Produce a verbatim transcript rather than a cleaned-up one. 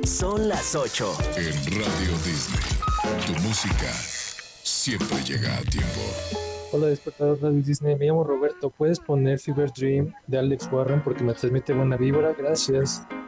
Son las ocho. En Radio Disney, tu música siempre llega a tiempo. Hola, despertador Radio Disney, me llamo Roberto. ¿Puedes poner Fever Dream de Alex Warren porque me transmite buena vibra? Gracias.